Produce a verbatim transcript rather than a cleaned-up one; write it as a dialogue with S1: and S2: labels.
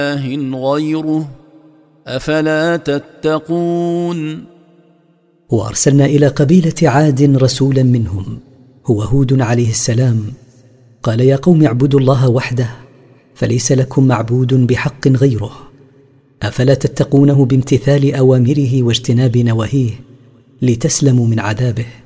S1: غيره أفلا تتقون.
S2: وأرسلنا إلى قبيلة عاد رسولا منهم هو هود عليه السلام، قال يا قوم اعبدوا الله وحده فليس لكم معبود بحق غيره، أفلا تتقونه بامتثال أوامره واجتناب نواهيه لتسلموا من عذابه.